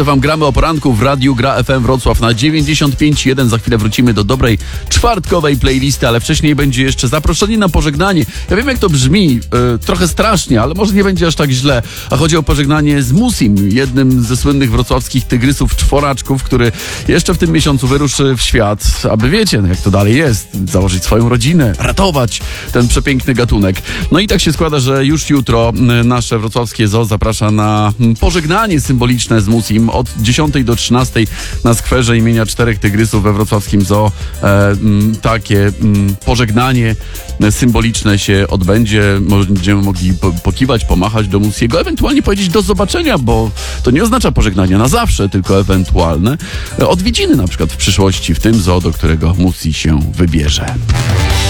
Wam gramy o poranku w Radiu Gra FM Wrocław na 95.1. Za chwilę wrócimy do dobrej czwartkowej playlisty, ale wcześniej będzie jeszcze zaproszenie na pożegnanie. Ja wiem, jak to brzmi, trochę strasznie, ale może nie będzie aż tak źle. A chodzi o pożegnanie z Musim, jednym ze słynnych wrocławskich tygrysów czworaczków, który jeszcze w tym miesiącu wyruszy w świat, aby wiecie, jak to dalej jest, założyć swoją rodzinę, ratować ten przepiękny gatunek. No i tak się składa, że już jutro nasze wrocławskie zoo zaprasza na pożegnanie symboliczne z Musim. Od 10 do 13 na skwerze imienia 4 tygrysów we wrocławskim zoo takie pożegnanie symboliczne się odbędzie. Będziemy mogli pokiwać, pomachać do Musiego, ewentualnie powiedzieć do zobaczenia, bo to nie oznacza pożegnania na zawsze, tylko ewentualne odwiedziny na przykład w przyszłości w tym zoo, do którego Musi się wybierze.